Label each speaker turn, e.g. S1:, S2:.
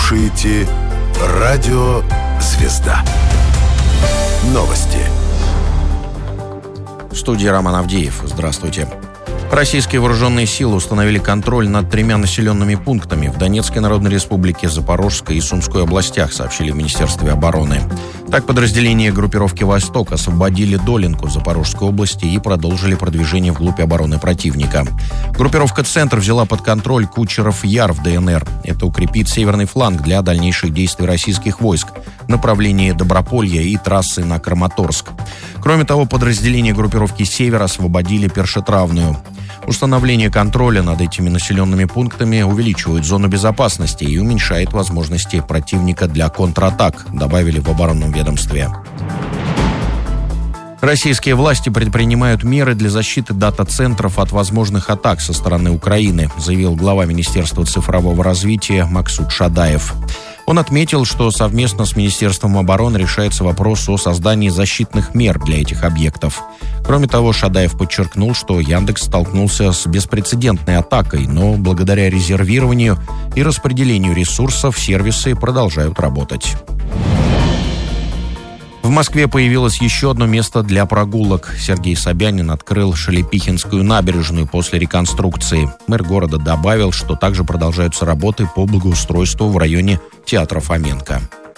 S1: слушаете «Радио Звезда». Новости.
S2: В студии Роман Авдеев. Здравствуйте. Российские вооруженные силы установили контроль над 3 населенными пунктами в Донецкой Народной Республике, Запорожской и Сумской областях, сообщили в Министерстве обороны. Так, подразделения группировки «Восток» освободили Долинку Запорожской области и продолжили продвижение вглубь обороны противника. Группировка «Центр» взяла под контроль Кучеров Яр в ДНР. Это укрепит северный фланг для дальнейших действий российских войск в направлении Доброполья и трассы на Краматорск. Кроме того, подразделения группировки «Север» освободили Першетравную. Установление контроля над этими населенными пунктами увеличивает зону безопасности и уменьшает возможности противника для контратак, добавили в оборонном ведомстве. Российские власти предпринимают меры для защиты дата-центров от возможных атак со стороны Украины, заявил глава Министерства цифрового развития Максут Шадаев. Он отметил, что совместно с Министерством обороны решается вопрос о создании защитных мер для этих объектов. Кроме того, Шадаев подчеркнул, что Яндекс столкнулся с беспрецедентной атакой, но благодаря резервированию и распределению ресурсов сервисы продолжают работать. В Москве появилось еще одно место для прогулок. Сергей Собянин открыл Шелепихинскую набережную после реконструкции. Мэр города добавил, что также продолжаются работы по благоустройству в районе театра Фоменко.